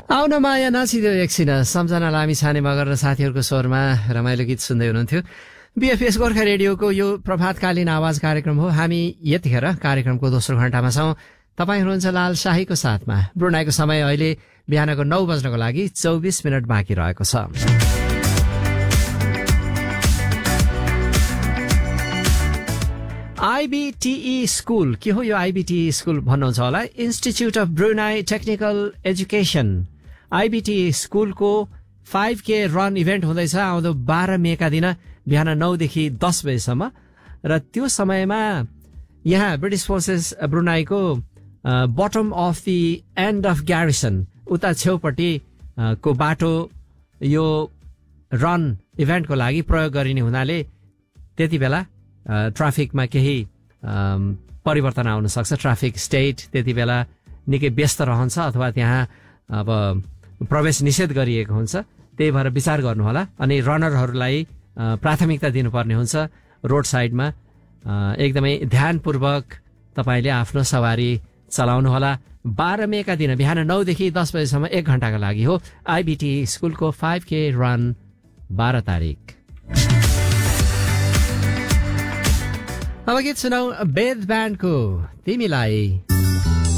आउन माया नाचिदेऊ एकछिन सम्झना लामी छाने मगर र साथीहरूको स्वरमा रमाइलो गीत सुन्दै हुनुहुन्थ्यो। बीएफएस गोर्खा रेडियोको यो प्रभातकालीन आवाज कार्यक्रम हो। हामी यतिखेर कार्यक्रमको दोस्रो घण्टामा छौं। तपाईँ हुनुहुन्छ लाल शाहीको साथमा। ब्रुनाईको समय अहिले बिहानको 9 बज्नको लागि 24 मिनट बाँकी रहेको छ। आईबीटीई स्कूल के हो यो आईबीटीई स्कूल भन्नुहुन्छ होला। Institute of Brunei technical education आईबीटीई स्कूलको 5K run event हुँदैछ आउँदो 12 मेका दिन बिहान 9 देखि 10 बजेसम्म। र त्यो समयमा यहाँ British forces ब्रुनाईको bottom of the and of garrison उता छेउपट्टि को बाटो यो रन इभेन्टको लागि प्रयोग गरिने हुनाले त्यति बेला ट्राफिकमा केही परिवर्तन आउन सक्छ। ट्राफिक स्टेट त्यति बेला निकै व्यस्त रहन्छ अथवा त्यहाँ अब प्रवेश निषेध गरिएको हुन्छ। त्यही भएर विचार गर्नुहोला अनि रनरहरूलाई प्राथमिकता दिनुपर्ने हुन्छ। रोड साइडमा एकदमै ध्यानपूर्वक तपाईँले आफ्नो सवारी चलाउनुहोला। 12 मेका दिन बिहान 9 देखि 10 बजेसम्म 1 घण्टाका लागि हो आईबीटी स्कुलको 5K रन 12 तारिक। अब गीत सुनाऊ वेद ब्यान्डको तिमीलाई।